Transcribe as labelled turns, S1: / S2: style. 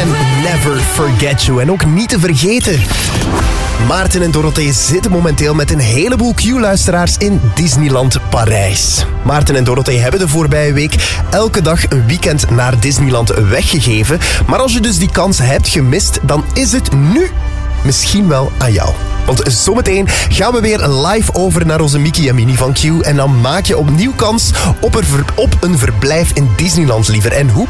S1: en Never Forget You. En ook niet te vergeten, Maarten en Dorothee zitten momenteel met een heleboel Q-luisteraars in Disneyland Parijs. Maarten en Dorothee hebben de voorbije week elke dag een weekend naar Disneyland weggegeven. Maar als je dus die kans hebt gemist, dan is het nu misschien wel aan jou. Want zometeen gaan we weer live over naar onze Mickey en Minnie van Q. En dan maak je opnieuw kans op een verblijf in Disneyland, liever. En hoe?